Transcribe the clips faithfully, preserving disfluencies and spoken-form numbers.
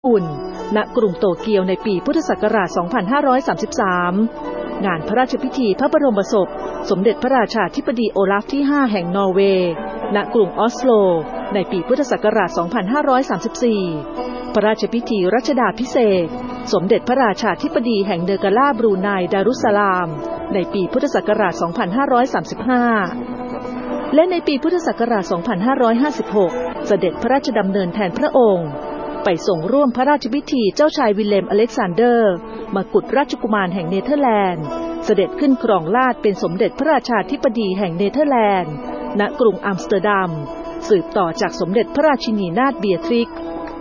อุ่นณกรุงโตเกียวในปีพุทธศักราช สองพันห้าร้อยสามสิบสาม งานพระราชพิธีพระบรมศพสมเด็จพระราชาธิบดีโอลาฟที่ห้าแห่งนอร์เวย์ณกรุงออสโลในปีพุทธศักราช สองพันห้าร้อยสามสิบสี่ พระราชพิธีรัชดาภิเษกสมเด็จพระราชาธิบดีแห่งเนกาลาบรูไนดารุสสลามในปีพุทธศักราช สองพันห้าร้อยสามสิบห้า และในปีพุทธศักราช สองพันห้าร้อยห้าสิบหก เสด็จพระราชดำเนินแทนพระองค์ไปส่งร่วมพระราชพิธีเจ้าชายวิลเลมอเล็กซานเดอร์มกุฎราชกุมารแห่งเนเธอร์แลนด์เสด็จขึ้นครองราชย์เป็นสมเด็จพระราชาธิบดีแห่งเนเธอร์แลนด์ณกรุงอัมสเตอร์ดัมสืบต่อจากสมเด็จพระราชินีนาถเบียทริกซ์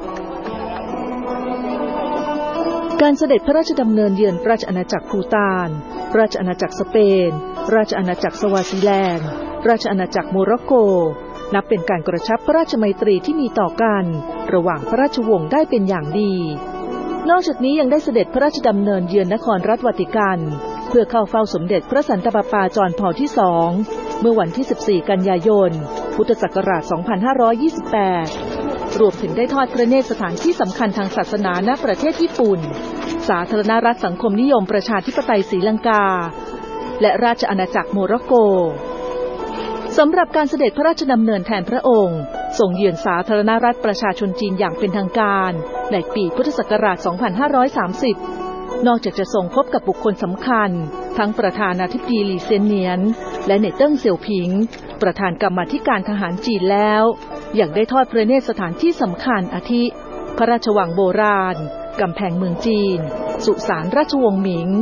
การเสด็จพระราชดำเนินเยือนราชอาณาจักรภูฏานราชอาณาจักรสเปนราชอาณาจักรสวาซิแลนด์ราชอาณาจักรโมร็อกโกนับเป็นการกระชับพระราชไมตรีที่มีต่อกันระหว่างพระราชวงศ์ได้เป็นอย่างดีนอกจากนี้ยังได้เสด็จพระราชดำเนินเยือนนครรัฐวาติกันเพื่อเข้าเฝ้าสมเด็จพระสันตะปาปาจอห์นพอลที่สองเมื่อวันที่สิบสี่กันยายนพุทธศักราช สองพันห้าร้อยยี่สิบแปด รวมถึงได้ทอดพระเนตรสถานที่สำคัญทางศาสนาณประเทศญี่ปุ่นสาธารณรัฐสังคมนิยมประชาธิปไตยศรีลังกาและราชอาณาจักรโมร็อกโกสำหรับการเสด็จพระราชดำเนินแทนพระองค์ทรงเยือนสาธารณรัฐประชาชนจีนอย่างเป็นทางการในปีพุทธศักราช สองพันห้าร้อยสามสิบ นอกจากจะทรงพบกับบุคคลสำคัญทั้งประธานาธิบดีหลี่เซียนเหนียนและเหน่เติ้งเสี่ยวผิงประธานกรรมาธิการทหารจีนแล้วยังได้ทอดพระเนตรสถานที่สำคัญอาทิพระราชวังโบราณกำแพงเมืองจีนสุสานราชวงศ์หมิง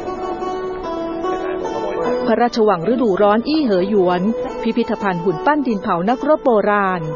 พระราชวังฤดูร้อนอี้เหอหยวนพิพิธภัณฑ์หุ่นปั้นดินเผานักรบโบราณ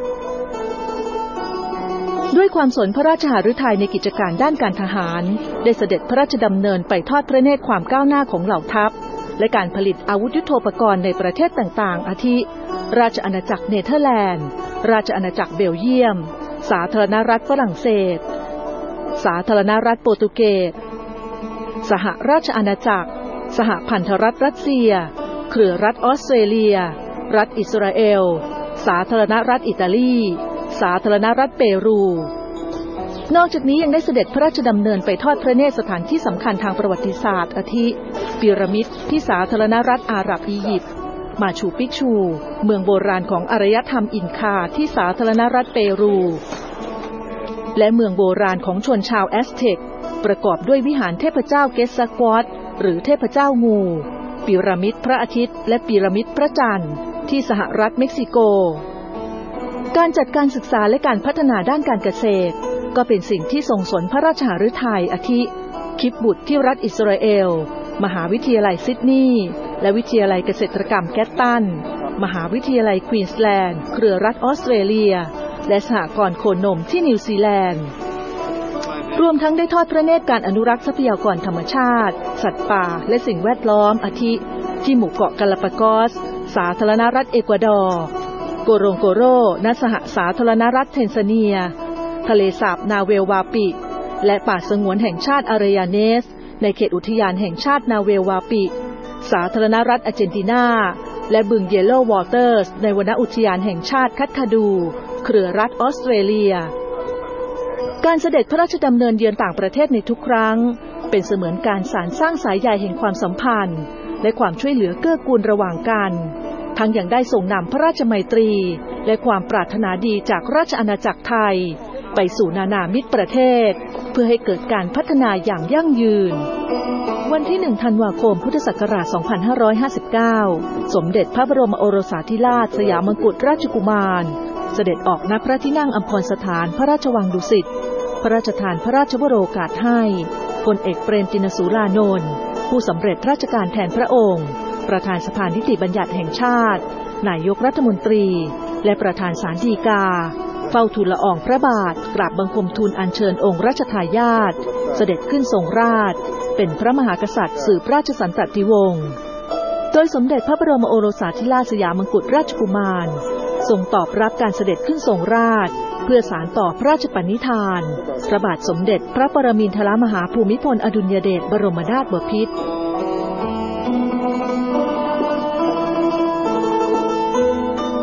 ด้วยความสนพระราชหฤทัยในกิจการด้านการทหารได้เสด็จพระราชดำเนินไปทอดพระเนตรความก้าวหน้าของเหล่าทัพและการผลิตอาวุธยุทโธปกรณ์ในประเทศต่างๆอาทิราชอาณาจักรเนเธอร์แลนด์ราชอาณาจักรเบลเยียมสาธารณรัฐฝรั่งเศสสาธารณรัฐโปรตุเกสสหราชอาณาจักรสหพันธรัฐรัสเซียเครือรัฐออสเตรเลียรัฐอิสราเอลสาธารณรัฐอิตาลีสาธารณรัฐเปรูนอกจากนี้ยังได้เสด็จพระราชดำเนินไปทอดพระเนตรสถานที่สำคัญทางประวัติศาสตร์อาทิพีระมิดที่สาธารณรัฐอาหรับอียิปต์มาชูปิกชูเมืองโบราณของอารยธรรมอินคาที่สาธารณรัฐเปรูและเมืองโบราณของชนชาวแอสเท็กประกอบด้วยวิหารเทพเจ้าเกสซักวอตหรือเทพเจ้างูพีระมิดพระอาทิตย์และพีระมิดพระจันทร์ที่สหรัฐเม็กซิโกการจัดการศึกษาและการพัฒนาด้านการเกษตรก็เป็นสิ่งที่ทรงสนพระราชหฤทัยอาทิคิปบุตรที่รัฐอิสราเอลมหาวิทยาลัยซิดนีย์และวิทยาลัยเกษตรกรรมแกตตันมหาวิทยาลัยควีนสแลนด์เครือรัฐออสเตรเลียและสหกรณ์โคนมที่นิวซีแลนด์รวมทั้งได้ทอดพระเนตรการอนุรักษ์ทรัพยากรธรรมชาติสัตว์ป่าและสิ่งแวดล้อมอาทิที่หมู่เกาะกาลาปากอสสาธารณรัฐเอกวาดอร์โกโรงโกโรณสหสาธารณรัฐเทนซาเนียทะเลสาบนาเวลวาปิและป่าสงวนแห่งชาติอารยาเนสในเขตอุทยานแห่งชาตินาเวลวาปิสาธารณรัฐอาร์เจนตินาและบึงเยลโลวอเตอร์สในวนอุทยานแห่งชาติคัตคาดูเครือรัฐออสเตรเลียการเสด็จพระราชดำเนินเยือนต่างประเทศในทุกครั้งเป็นเสมือนการสานสร้างสายใยแห่งความสัมพันธ์และความช่วยเหลือเกื้อกูลระหว่างกันทั้งยังได้ส่งนำพระราชไมตรีและความปรารถนาดีจากราชอาณาจักรไทยไปสู่นานามิตรประเทศเพื่อให้เกิดการพัฒนาอย่างยั่งยืนวันที่หนึ่งธันวาคมพุทธศักราช สองพันห้าร้อยห้าสิบเก้า สมเด็จพระบรมโอรสาธิราชสยามมกุฎราชกุมารเสด็จออกณพระที่นั่งอัมพรสถานพระราชวังดุสิตพระราชทานพระราชวโรกาสให้พลเอกเปรมตินสูรานนท์ผู้สำเร็จราชการแทนพระองค์ประธานสภานิติบัญญัติแห่งชาตินายกรัฐมนตรีและประธานศาลฎีกาเฝ้าทูลละอองพระบาทกราบบังคมทูลอัญเชิญองค์รัชทายาทเสด็จขึ้นทรงราชเป็นพระมหากษัตริย์สืบราชสันตติวงศ์โดยสมเด็จพระบรมโอรสาธิราชสยามกุฎราชกุมารทรงตอบรับการเสด็จขึ้นทรงราชเพื่อสานต่อพระราชปณิธานพระบาทสมเด็จพระปรมินทรมหาภูมิพลอดุลยเดชบรมนาถบพิตร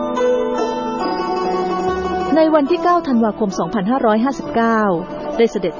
ในวันที่เก้าธันวาคม สองพันห้าร้อยห้าสิบเก้าได้เสด็จ